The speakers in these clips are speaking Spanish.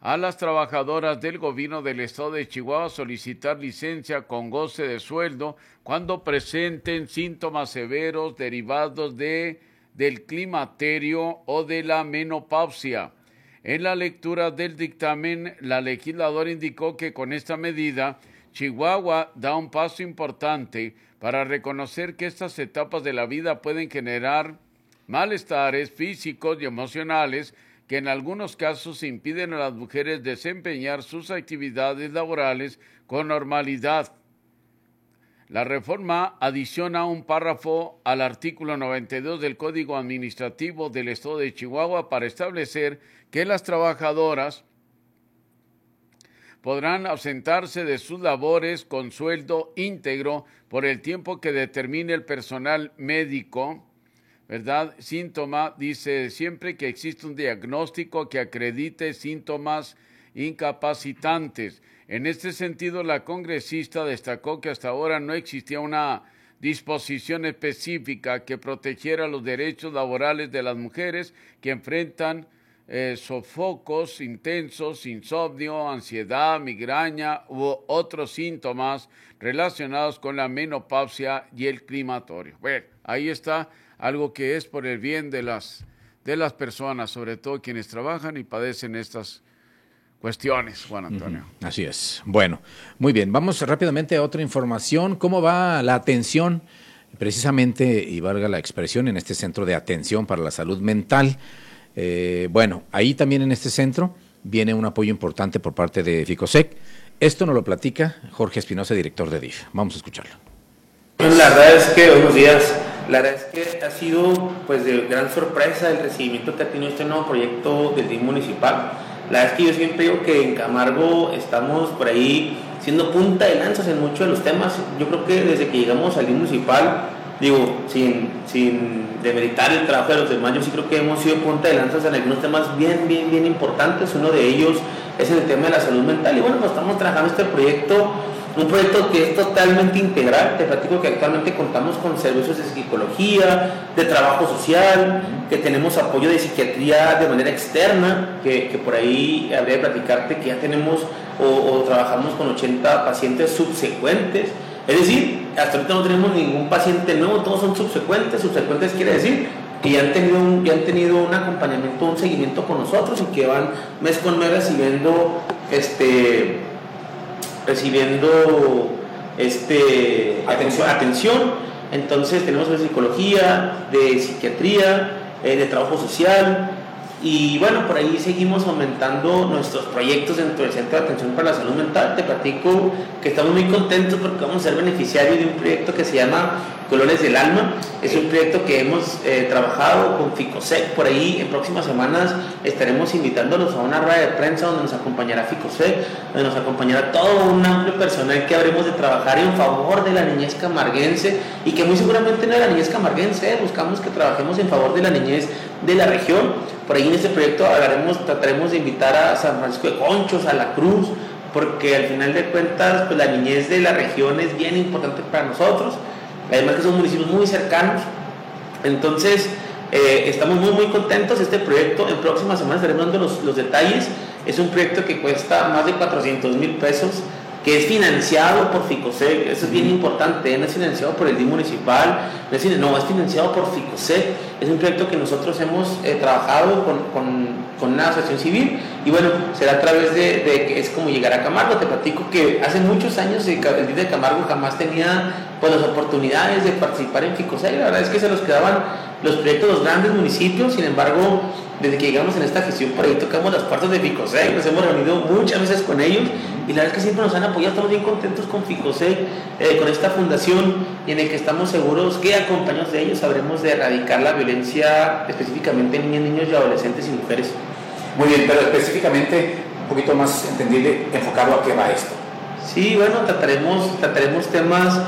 a las trabajadoras del gobierno del estado de Chihuahua solicitar licencia con goce de sueldo cuando presenten síntomas severos derivados del climaterio o de la menopausia. En la lectura del dictamen, la legisladora indicó que con esta medida, Chihuahua da un paso importante para reconocer que estas etapas de la vida pueden generar malestares físicos y emocionales que en algunos casos impiden a las mujeres desempeñar sus actividades laborales con normalidad. La reforma adiciona un párrafo al artículo 92 del Código Administrativo del Estado de Chihuahua para establecer que las trabajadoras podrán ausentarse de sus labores con sueldo íntegro por el tiempo que determine el personal médico, ¿verdad? Síntoma, dice, siempre que existe un diagnóstico que acredite síntomas incapacitantes. En este sentido, la congresista destacó que hasta ahora no existía una disposición específica que protegiera los derechos laborales de las mujeres que enfrentan sofocos intensos, insomnio, ansiedad, migraña u otros síntomas relacionados con la menopausia y el climatorio. Bueno, ahí está algo que es por el bien de las personas, sobre todo quienes trabajan y padecen estas cuestiones, Juan Antonio. Así es. Bueno, muy bien. Vamos rápidamente a otra información. ¿Cómo va la atención? Precisamente, y valga la expresión, en este centro de atención para la salud mental. Bueno, ahí también en este centro viene un apoyo importante por parte de Ficosec. Esto nos lo platica Jorge Espinosa, director de DIF. Vamos a escucharlo. Bueno, la verdad es que, buenos días, la verdad es que ha sido pues de gran sorpresa el recibimiento que ha tenido este nuevo proyecto del DIF municipal. La verdad es que yo siempre digo que en Camargo estamos por ahí siendo punta de lanzas en muchos de los temas. Yo creo que desde que llegamos al DIF municipal, digo, sin demeritar el trabajo de los demás, yo sí creo que hemos sido punta de lanzas en algunos temas bien importantes. Uno de ellos es el tema de la salud mental y bueno, pues estamos trabajando este proyecto, un proyecto que es totalmente integral. Te platico que actualmente contamos con servicios de psicología, de trabajo social, que tenemos apoyo de psiquiatría de manera externa, que por ahí habría de platicarte que ya tenemos o trabajamos con 80 pacientes subsecuentes. Es decir, hasta ahorita no tenemos ningún paciente nuevo, todos son subsecuentes. Subsecuentes quiere decir que ya han tenido un acompañamiento, un seguimiento con nosotros y que van mes con mes recibiendo atención. Entonces tenemos de psicología, de psiquiatría, de trabajo social. Y bueno, por ahí seguimos aumentando nuestros proyectos dentro del Centro de Atención para la Salud Mental. Te platico que estamos muy contentos porque vamos a ser beneficiarios de un proyecto que se llama Colores del Alma. Es un proyecto que hemos trabajado con Ficosec. Por ahí en próximas semanas estaremos invitándolos a una rueda de prensa donde nos acompañará Ficosec, donde nos acompañará todo un amplio personal que habremos de trabajar en favor de la niñez camarguense y que muy seguramente no de la niñez camarguense, buscamos que trabajemos en favor de la niñez de la región. Por ahí en este proyecto trataremos de invitar a San Francisco de Conchos, a La Cruz, porque al final de cuentas pues la niñez de la región es bien importante para nosotros, además que son municipios muy cercanos. Entonces estamos muy contentos. Este proyecto en próximas semanas estaremos dando los detalles. Es un proyecto que cuesta más de 400,000 pesos, que es financiado por Ficosec. Eso es bien importante, no es financiado por el DIF municipal, es financiado por Ficosec. Es un proyecto que nosotros hemos trabajado con una asociación civil y bueno, será a través de que es como llegar a Camargo. Te platico que hace muchos años el DIF de Camargo jamás tenía pues las oportunidades de participar en Ficosec. La verdad es que se nos quedaban los proyectos de los grandes municipios. Sin embargo, desde que llegamos en esta gestión, por ahí tocamos las puertas de Ficosec, nos hemos reunido muchas veces con ellos y la verdad es que siempre nos han apoyado. Estamos bien contentos con Ficosec, con esta fundación, y en el que estamos seguros que acompañados de ellos sabremos de erradicar la violencia específicamente en niños y adolescentes y mujeres. Muy bien, pero específicamente un poquito más entendible, enfocado a qué va esto. Sí, bueno, trataremos temas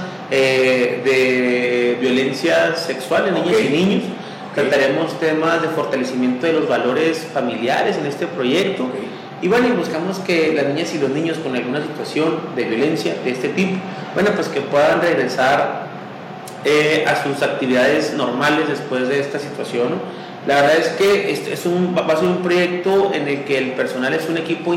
de violencia sexual en niñas y niños. Trataremos temas de fortalecimiento de los valores familiares en este proyecto. Y bueno, y buscamos que las niñas y los niños con alguna situación de violencia de este tipo, bueno, pues que puedan regresar a sus actividades normales después de esta situación, ¿no? La verdad es que va a ser un proyecto en el que el personal es un equipo